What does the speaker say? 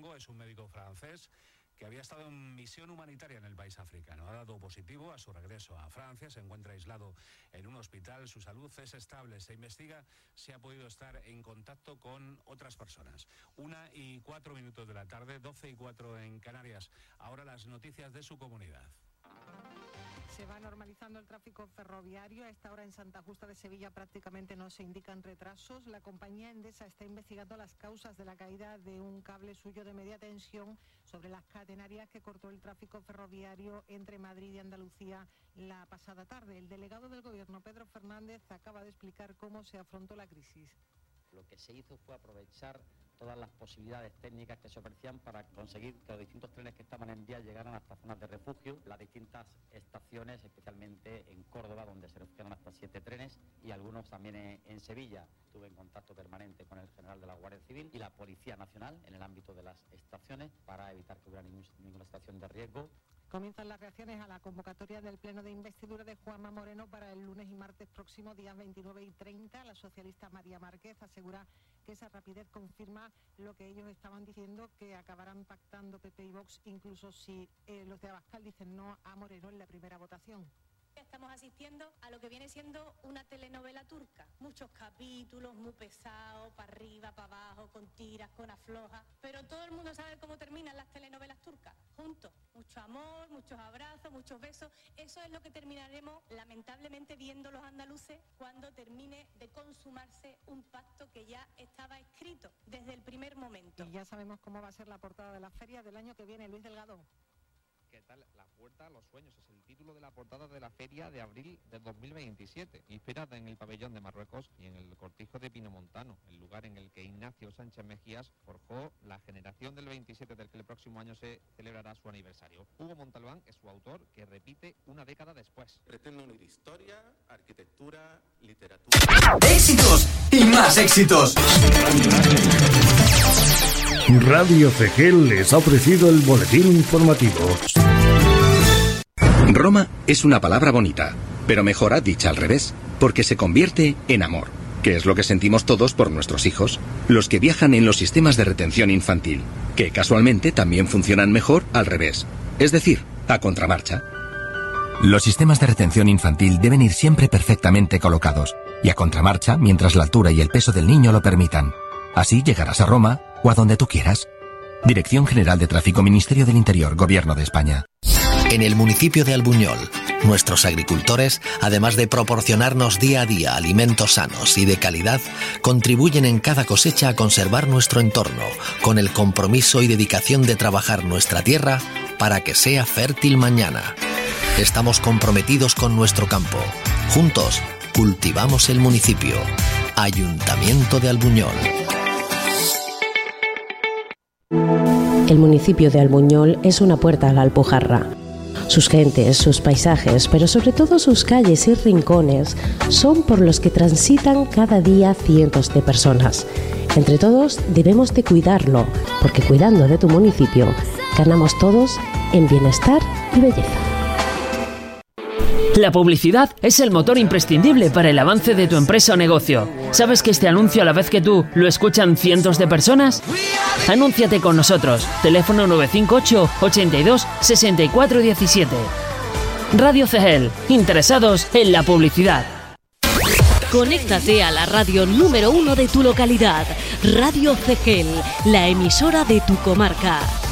Longo es un médico francés que había estado en misión humanitaria en el país africano. Ha dado positivo a su regreso a Francia, se encuentra aislado en un hospital, su salud es estable, se investiga si ha podido estar en contacto con otras personas. 1:04 de la tarde, 12:04 en Canarias. Ahora las noticias de su comunidad. Se va normalizando el tráfico ferroviario. A esta hora en Santa Justa de Sevilla prácticamente no se indican retrasos. La compañía Endesa está investigando las causas de la caída de un cable suyo de media tensión sobre las catenarias que cortó el tráfico ferroviario entre Madrid y Andalucía la pasada tarde. El delegado del Gobierno, Pedro Fernández, acaba de explicar cómo se afrontó la crisis. Lo que se hizo fue aprovechar todas las posibilidades técnicas que se ofrecían para conseguir que los distintos trenes que estaban en vía llegaran hasta zonas de refugio, las distintas estaciones, especialmente en Córdoba, donde se refugiaron hasta 7 trenes, y algunos también en Sevilla. Estuve en contacto permanente con el general de la Guardia Civil y la Policía Nacional en el ámbito de las estaciones para evitar que hubiera ninguna situación de riesgo. Comienzan las reacciones a la convocatoria del pleno de investidura de Juanma Moreno para el lunes y martes próximo, días 29 y 30. La socialista María Márquez asegura que esa rapidez confirma lo que ellos estaban diciendo, que acabarán pactando PP y Vox, incluso si los de Abascal dicen no a Moreno en la primera votación. Estamos asistiendo a lo que viene siendo una telenovela turca. Muchos capítulos, muy pesados, para arriba, para abajo, con tiras, con aflojas. Pero todo el mundo sabe cómo terminan las telenovelas turcas. Juntos. Mucho amor, muchos abrazos, muchos besos. Eso es lo que terminaremos, lamentablemente, viendo los andaluces cuando termine de consumarse un pacto que ya estaba escrito desde el primer momento. Y ya sabemos cómo va a ser la portada de la feria del año que viene. Luis Delgado. ¿Qué tal? La Puerta a los Sueños es el título de la portada de la feria de abril de 2027, inspirada en el pabellón de Marruecos y en el cortijo de Pinomontano, el lugar en el que Ignacio Sánchez Mejías forjó la generación del 27, del que el próximo año se celebrará su aniversario. Hugo Montalbán es su autor, que repite una década después. Pretende unir historia, arquitectura, literatura... ¡Éxitos y más éxitos! Radio CGL les ha ofrecido el boletín informativo. Roma es una palabra bonita, pero mejor dicha al revés, porque se convierte en amor, que es lo que sentimos todos por nuestros hijos, los que viajan en los sistemas de retención infantil, que casualmente también funcionan mejor al revés, es decir, a contramarcha. Los sistemas de retención infantil deben ir siempre perfectamente colocados, y a contramarcha mientras la altura y el peso del niño lo permitan. Así llegarás a Roma o a donde tú quieras. Dirección General de Tráfico, Ministerio del Interior, Gobierno de España. En el municipio de Albuñol, nuestros agricultores, además de proporcionarnos día a día alimentos sanos y de calidad, contribuyen en cada cosecha a conservar nuestro entorno, con el compromiso y dedicación de trabajar nuestra tierra para que sea fértil mañana. Estamos comprometidos con nuestro campo. Juntos, cultivamos el municipio. Ayuntamiento de Albuñol. El municipio de Albuñol es una puerta a la Alpujarra. Sus gentes, sus paisajes, pero sobre todo sus calles y rincones son por los que transitan cada día cientos de personas. Entre todos debemos de cuidarlo, porque cuidando de tu municipio ganamos todos en bienestar y belleza. La publicidad es el motor imprescindible para el avance de tu empresa o negocio. ¿Sabes que este anuncio, a la vez que tú, lo escuchan cientos de personas? Anúnciate con nosotros. Teléfono 958 82 64 17. Radio CGL. Interesados en la publicidad. Conéctate a la radio número 1 de tu localidad. Radio CGL, la emisora de tu comarca.